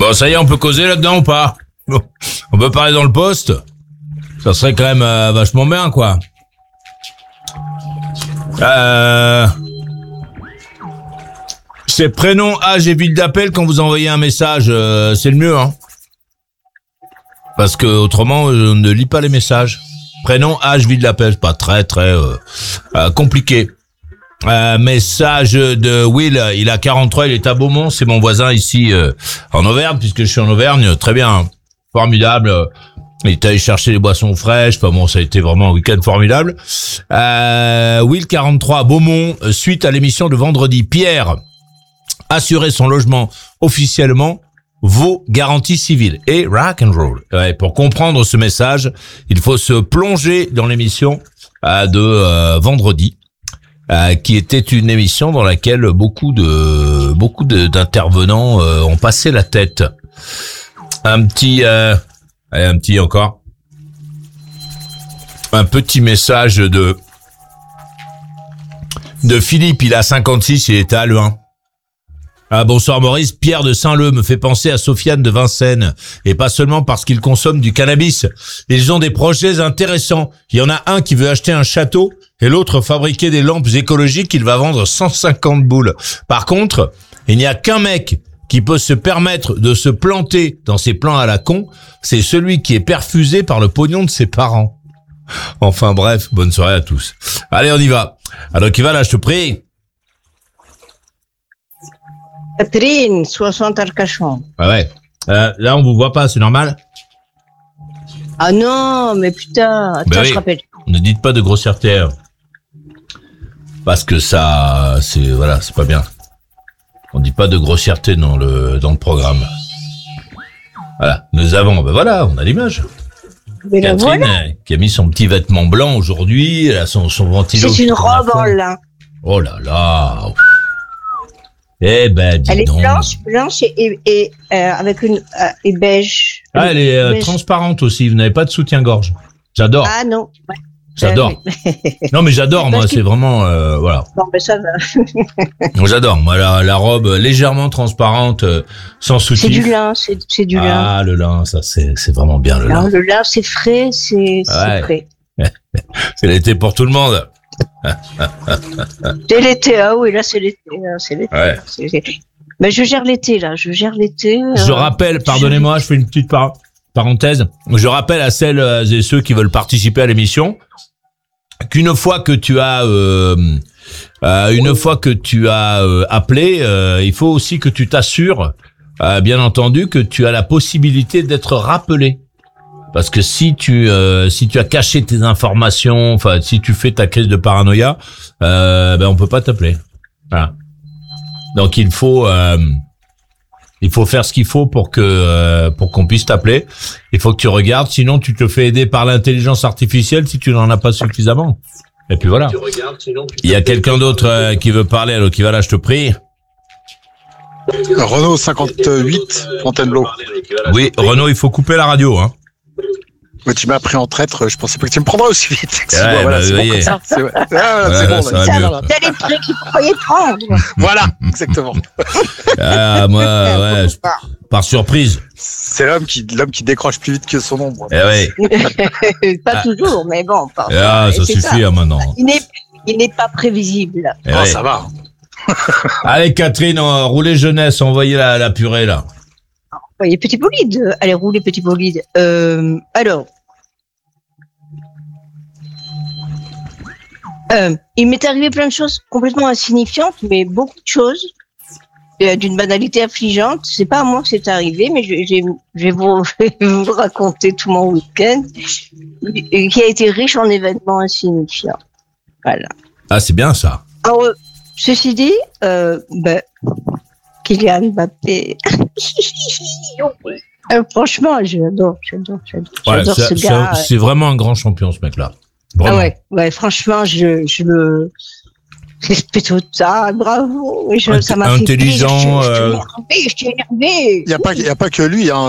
Bon, ça y est, on peut causer là-dedans ou pas? Bon, on peut parler dans le poste. Ça serait quand même vachement bien, quoi. C'est prénom, âge et ville d'appel quand vous envoyez un message, c'est le mieux, hein. Parce que autrement, je ne lis pas les messages. Prénom, âge, ville d'appel, c'est pas très compliqué. Message de Will, il a 43, il est à Beaumont, c'est mon voisin ici en Auvergne, puisque je suis en Auvergne. Très bien, formidable. Il est allé chercher les boissons fraîches. Enfin bon, ça a été vraiment un week-end formidable. Will 43 à Beaumont, suite à l'émission de vendredi. Pierre, assurer son logement officiellement vaut garantie civile et rock and roll. Ouais, pour comprendre ce message, il faut se plonger dans l'émission de vendredi, qui était une émission dans laquelle beaucoup d'intervenants ont passé la tête. Un petit encore. Un petit message de Philippe, il a 56, il est à Halluin. Ah, bonsoir Maurice, Pierre de Saint-Leu me fait penser à Sofiane de Vincennes, et pas seulement parce qu'ils consomment du cannabis. Ils ont des projets intéressants. Il y en a un qui veut acheter un château, et l'autre fabriquer des lampes écologiques qu'il va vendre 150 boules. Par contre, il n'y a qu'un mec qui peut se permettre de se planter dans ses plans à la con, c'est celui qui est perfusé par le pognon de ses parents. Enfin bref, bonne soirée à tous. Allez, on y va. Alors qui va là, je te prie. Catherine, 60 Arcachon. Ah ouais. Là, on vous voit pas, c'est normal? Ah non, mais putain, attends, Ben oui. je rappelle. Ne dites pas de grossièreté. Parce que ça, c'est pas bien. On dit pas de grossièreté dans le programme. Voilà. Nous avons, on a l'image. Mais là, Catherine, voilà. qui a mis son petit vêtement blanc aujourd'hui, elle a son ventilo. C'est une robe en lin. Oh là là. Eh ben, dis Elle est donc. blanche et avec une et beige. Ah, elle est Beige. transparente aussi. Vous n'avez pas de soutien-gorge. J'adore. Ah non. Ouais. J'adore. Oui. Non, mais j'adore, moi. Parce que- C'est vraiment, voilà. Bon, ben ça va. Moi, j'adore. Moi, la robe légèrement transparente, sans soutif. C'est du lin, c'est du lin. Ah, le lin, ça, c'est vraiment bien, le Non, lin. le lin, c'est frais, c'est Ouais. frais. C'est l'été pour tout le monde. C'est l'été, ah oui, là, c'est l'été. C'est l'été. Ouais. Mais je gère l'été, là. Je gère l'été. Je rappelle, pardonnez-moi, je fais une petite parenthèse. Je rappelle à celles et ceux qui veulent participer à l'émission qu'une fois que tu as appelé, il faut aussi que tu t'assures, bien entendu, que tu as la possibilité d'être rappelé. Parce que si tu as caché tes informations, enfin si tu fais ta crise de paranoïa, on peut pas t'appeler. Voilà. Donc il faut faire ce qu'il faut pour qu'on puisse t'appeler. Il faut que tu regardes, sinon tu te fais aider par l'intelligence artificielle si tu n'en as pas suffisamment. Et puis voilà. Il y a quelqu'un d'autre qui veut parler, alors qui va là, je te prie. Renault 58, Fontainebleau. Oui, Renaud, il faut couper la radio, hein. Ouais, tu m'as pris en traître, je pensais pas que tu me prendrais aussi vite. Ouais, Voilà, bah, c'est bon voyez. comme ça. C'est Voilà, bon, ça va là. mieux. Voilà. T'as les trucs qu'il faut prendre. Voilà, exactement. Ah, moi, ouais, par surprise. C'est l'homme qui décroche plus vite que son ombre. Eh ouais. Pas toujours, mais bon. Ah, ça c'est suffit, hein, maintenant. Il n'est pas prévisible. Eh Oh, ouais. ça va. Allez, Catherine, roulez jeunesse, envoyez la purée, là. Voyez, petit bolide. Allez, roulez, petit bolide. Alors. Il m'est arrivé plein de choses complètement insignifiantes, mais beaucoup de choses d'une banalité affligeante. C'est pas à moi que c'est arrivé, mais je vais vous raconter tout mon week-end, qui a été riche en événements insignifiants. Voilà. Ah, c'est bien, ça. Alors, ceci dit, Kylian Mbappé. Franchement, j'adore Ouais, ce gars. c'est vraiment un grand champion, ce mec-là. Vraiment. Ah ouais, franchement, je le respecte total, bravo. Ça m'a fait Intelligent, plaisir. Je suis énervé. Il y a pas que lui, hein.